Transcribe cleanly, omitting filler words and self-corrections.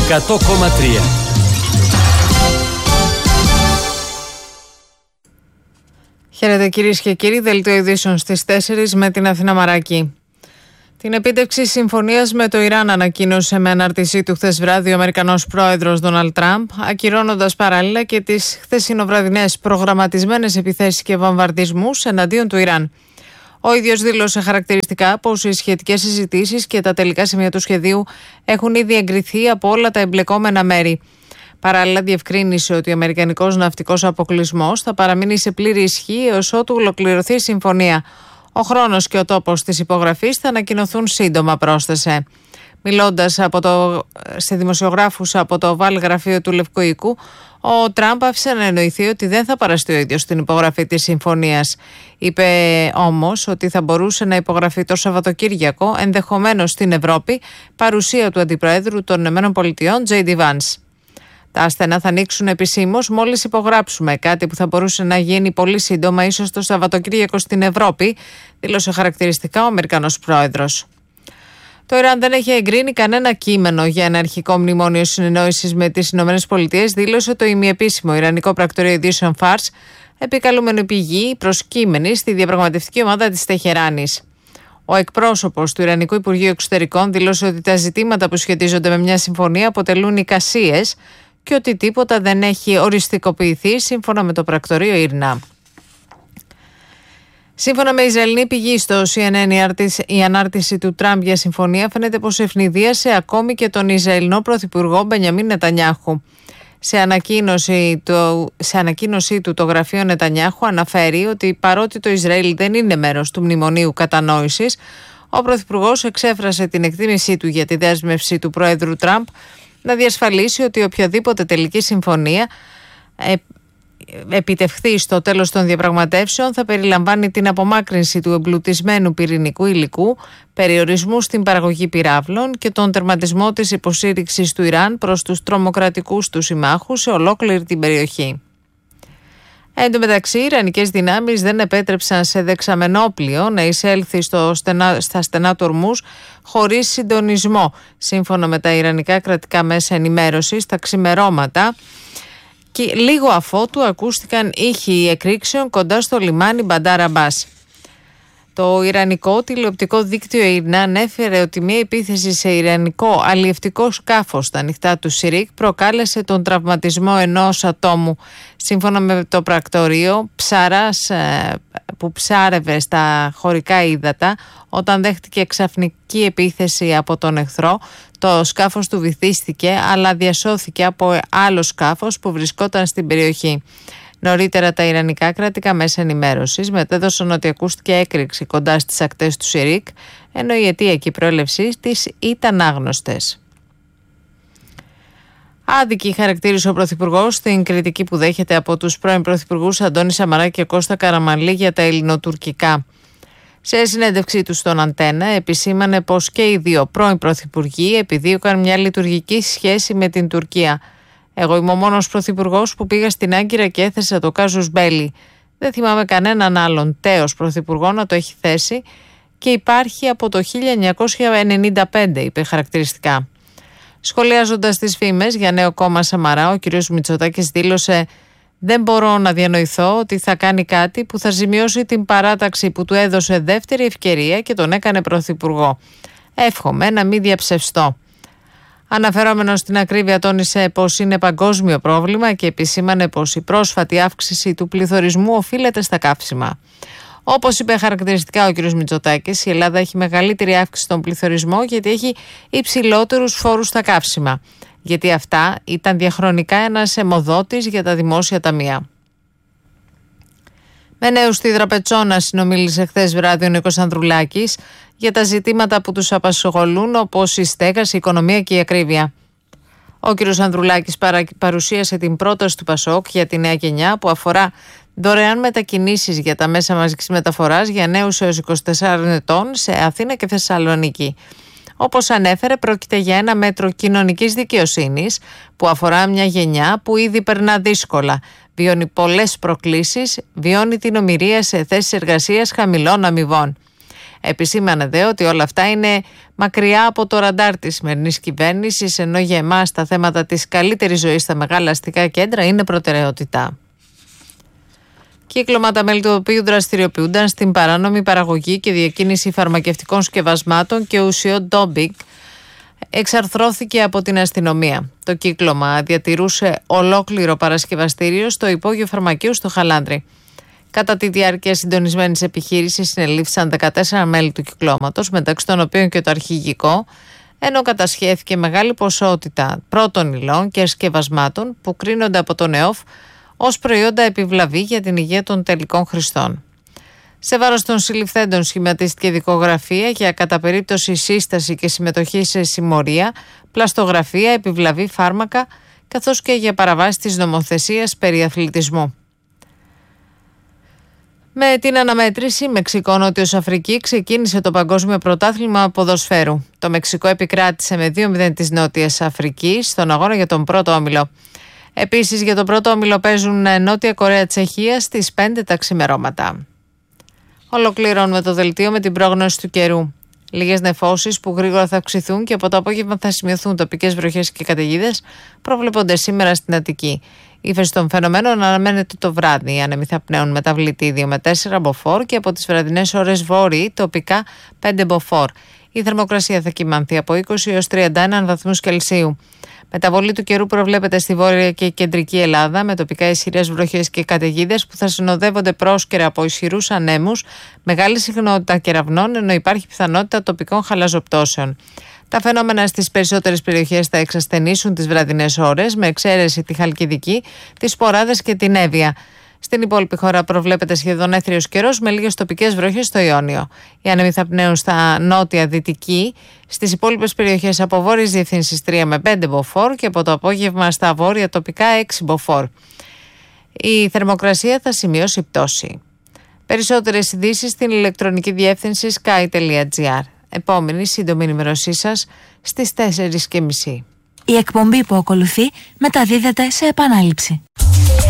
100,3. Χαίρετε κυρίες και κύριοι, δελτίο ειδήσεων στις 4 με την Αθηνά Μαράκη. Την επίτευξη συμφωνίας με το Ιράν ανακοίνωσε με ανάρτησή του χθες βράδυ ο Αμερικανός πρόεδρος Ντόναλντ Τραμπ, ακυρώνοντας παράλληλα και τις χθεσινοβραδινές προγραμματισμένες επιθέσεις και βομβαρδισμούς εναντίον του Ιράν. Ο ίδιος δήλωσε χαρακτηριστικά πως οι σχετικές συζητήσεις και τα τελικά σημεία του σχεδίου έχουν ήδη εγκριθεί από όλα τα εμπλεκόμενα μέρη. Παράλληλα, διευκρίνησε ότι ο αμερικανικός ναυτικός αποκλεισμός θα παραμείνει σε πλήρη ισχύ έως ότου ολοκληρωθεί η συμφωνία. Ο χρόνος και ο τόπος της υπογραφής θα ανακοινωθούν σύντομα, πρόσθεσε. Μιλώντας σε δημοσιογράφους από το Oval γραφείο του Λευκού Οίκου, ο Τραμπ άφησε να εννοηθεί ότι δεν θα παραστεί ο ίδιος στην υπογραφή της συμφωνίας. Είπε όμως ότι θα μπορούσε να υπογραφεί το Σαββατοκύριακο, ενδεχομένως στην Ευρώπη, παρουσία του Αντιπροέδρου των ΗΠΑ, J.D. Vance. Τα ασθενά θα ανοίξουν επισήμως μόλις υπογράψουμε, κάτι που θα μπορούσε να γίνει πολύ σύντομα, ίσως το Σαββατοκύριακο στην Ευρώπη, δήλωσε χαρακτηριστικά ο Αμερικανός πρόεδρος. Το Ιράν δεν έχει εγκρίνει κανένα κείμενο για ένα αρχικό μνημόνιο συνεννόησης με τις ΗΠΑ, δήλωσε το ημιεπίσημο Ιρανικό πρακτορείο ειδήσεων Fars, επικαλούμενο πηγή προσκύμενη στη διαπραγματευτική ομάδα της Τεχεράνης. Ο εκπρόσωπος του Ιρανικού Υπουργείου Εξωτερικών δήλωσε ότι τα ζητήματα που σχετίζονται με μια συμφωνία αποτελούν εικασίες και ότι τίποτα δεν έχει οριστικοποιηθεί σύμφωνα με το πρακτορείο Ήρνα. Σύμφωνα με Ισραηλινή πηγή στο CNN, η ανάρτηση του Τραμπ για συμφωνία φαίνεται πως ευνηδίασε ακόμη και τον Ισραηλινό Πρωθυπουργό Μπενιαμίν Νετανιάχου. Σε ανακοίνωσή του το γραφείο Νετανιάχου αναφέρει ότι παρότι το Ισραήλ δεν είναι μέρος του Μνημονίου Κατανόησης, ο Πρωθυπουργός εξέφρασε την εκτίμησή του για τη δέσμευση του Προέδρου Τραμπ να διασφαλίσει ότι οποιαδήποτε τελική συμφωνία επιτευχθεί στο τέλος των διαπραγματεύσεων θα περιλαμβάνει την απομάκρυνση του εμπλουτισμένου πυρηνικού υλικού, περιορισμού στην παραγωγή πυράβλων και τον τερματισμό της υποστήριξης του Ιράν προς τους τρομοκρατικούς του συμμάχους σε ολόκληρη την περιοχή. Εν τω μεταξύ, οι Ιρανικές δυνάμεις δεν επέτρεψαν σε δεξαμενόπλιο να εισέλθει στα στενά του Ορμούζ χωρίς συντονισμό, σύμφωνα με τα Ιρανικά κρατικά μέσα ενημέρωσης, τα ξημερώματα, και λίγο αφότου ακούστηκαν ήχοι εκρήξεων κοντά στο λιμάνι Μπαντάρ Αμπάς. Το Ιρανικό τηλεοπτικό δίκτυο Ήρνα ανέφερε ότι μια επίθεση σε ιρανικό αλλιευτικό σκάφος στα ανοιχτά του Σιρίκ προκάλεσε τον τραυματισμό ενός ατόμου. Σύμφωνα με το πρακτορείο, ψαράς που ψάρευε στα χωρικά ύδατα, όταν δέχτηκε ξαφνική επίθεση από τον εχθρό, το σκάφος του βυθίστηκε αλλά διασώθηκε από άλλο σκάφος που βρισκόταν στην περιοχή. Νωρίτερα τα Ιρανικά κρατικά μέσα ενημέρωσης μετέδωσαν ότι ακούστηκε έκρηξη κοντά στις ακτές του Σιρίκ, ενώ η αιτία και η προέλευση της ήταν άγνωστες. Άδικη χαρακτήρισε ο Πρωθυπουργός την κριτική που δέχεται από τους πρώην Πρωθυπουργούς Αντώνη Σαμαρά και Κώστα Καραμανλή για τα ελληνοτουρκικά. Σε συνέντευξή του στον Αντένα επισήμανε πως και οι δύο πρώην Πρωθυπουργοί επιδίωκαν μια λειτουργική σχέση με την Τουρκία. Εγώ είμαι ο μόνος πρωθυπουργός που πήγα στην Άγκυρα και έθεσα το κάζους μπέλι. Δεν θυμάμαι κανέναν άλλον τέος πρωθυπουργό να το έχει θέσει και υπάρχει από το 1995, είπε χαρακτηριστικά. Σχολιάζοντας τις φήμες για νέο κόμμα Σαμαρά, ο κ. Μητσοτάκης δήλωσε «Δεν μπορώ να διανοηθώ ότι θα κάνει κάτι που θα ζημιώσει την παράταξη που του έδωσε δεύτερη ευκαιρία και τον έκανε πρωθυπουργό. Εύχομαι να μην διαψευστώ». Αναφερόμενος στην ακρίβεια, τόνισε πως είναι παγκόσμιο πρόβλημα και επισήμανε πως η πρόσφατη αύξηση του πληθωρισμού οφείλεται στα καύσιμα. Όπως είπε χαρακτηριστικά ο κ. Μητσοτάκης, η Ελλάδα έχει μεγαλύτερη αύξηση στον πληθωρισμό γιατί έχει υψηλότερους φόρους στα καύσιμα. Γιατί αυτά ήταν διαχρονικά ένας αιμοδότης για τα δημόσια ταμεία. Με νέους στη Δραπετσόνα συνομίλησε χθες βράδυ ο Νίκος Ανδρουλάκης για τα ζητήματα που τους απασχολούν, όπως η στέγαση, η οικονομία και η ακρίβεια. Ο κ. Ανδρουλάκης παρουσίασε την πρόταση του ΠΑΣΟΚ για τη νέα γενιά που αφορά δωρεάν μετακινήσεις για τα μέσα μαζικής μεταφοράς για νέους έως 24 ετών σε Αθήνα και Θεσσαλονίκη. Όπως ανέφερε, πρόκειται για ένα μέτρο κοινωνικής δικαιοσύνης που αφορά μια γενιά που ήδη περνά δύσκολα, βιώνει πολλές προκλήσεις, βιώνει την ομηρία σε θέσεις εργασίας χαμηλών αμοιβών. Επισήμανε δε ότι όλα αυτά είναι μακριά από το ραντάρ της σημερινής κυβέρνησης, ενώ για εμάς τα θέματα της καλύτερης ζωής στα μεγάλα αστικά κέντρα είναι προτεραιότητα. Κύκλωμα, τα μέλη του οποίου δραστηριοποιούνταν στην παράνομη παραγωγή και διακίνηση φαρμακευτικών σκευασμάτων και ουσιών ντόμπινγκ, εξαρθρώθηκε από την αστυνομία. Το κύκλωμα διατηρούσε ολόκληρο παρασκευαστήριο στο υπόγειο φαρμακείου στο Χαλάνδρι. Κατά τη διάρκεια συντονισμένης επιχείρησης συνελήφθησαν 14 μέλη του κυκλώματος, μεταξύ των οποίων και το αρχηγικό, ενώ κατασχέθηκε μεγάλη ποσότητα πρώτων υλών και σκευασμάτων που κρίνονται από τον ΕΟΦ ως προϊόντα επιβλαβή για την υγεία των τελικών χρηστών. Σε βάρος των συλληφθέντων σχηματίστηκε δικογραφία για κατά περίπτωση σύσταση και συμμετοχή σε συμμορία, πλαστογραφία, επιβλαβή φάρμακα, καθώς και για παραβάση της νομοθεσίας περί αθλητισμού. Με την αναμέτρηση Μεξικό-Νότιος Αφρική ξεκίνησε το Παγκόσμιο Πρωτάθλημα Ποδοσφαίρου. Το Μεξικό επικράτησε με 2-0 της Νότιας Αφρικής στον αγώνα για τον πρώτο όμιλο. Επίσης για τον πρώτο όμιλο παίζουν Νότια Κορέα-Τσεχία στις 5 τα ξημερώματα. Ολοκληρώνουμε το δελτίο με την πρόγνωση του καιρού. Λίγες νεφώσεις που γρήγορα θα αυξηθούν και από το απόγευμα θα σημειωθούν τοπικές βροχές και καταιγίδες προβλέπονται σήμερα στην Αττική. Η ύφεση των φαινομένων αναμένεται το βράδυ. Οι άνεμοι θα πνέουν μεταβλητή 2 με 4 μποφόρ και από τις βραδινές ώρες βόρειοι τοπικά 5 μποφόρ. Η θερμοκρασία θα κυμανθεί από 20 έως 31 βαθμούς Κελσίου. Μεταβολή του καιρού προβλέπεται στη βόρεια και κεντρική Ελλάδα με τοπικά ισχυρές βροχές και καταιγίδες που θα συνοδεύονται πρόσκαιρα από ισχυρούς ανέμους, μεγάλη συχνότητα κεραυνών, ενώ υπάρχει πιθανότητα τοπικών χαλαζοπτώσεων. Τα φαινόμενα στις περισσότερες περιοχές θα εξασθενήσουν τις βραδινές ώρες, με εξαίρεση τη Χαλκιδική, τις Σποράδες και την Εύβοια. Στην υπόλοιπη χώρα προβλέπεται σχεδόν έθριος καιρός με λίγες τοπικές βροχές στο Ιόνιο. Οι άνεμοι θα πνέουν στα νότια-δυτική, στις υπόλοιπες περιοχές από βόρειες διευθύνσεις 3 με 5 μποφόρ και από το απόγευμα στα βόρεια τοπικά 6 μποφόρ. Η θερμοκρασία θα σημειώσει πτώση. Περισσότερες ειδήσεις στην ηλεκτρονική διεύθυνση sky.gr. Επόμενη σύντομη ενημέρωσή σας στις 4:30. Η εκπομπή που ακολουθεί μεταδίδεται σε επανάληψη.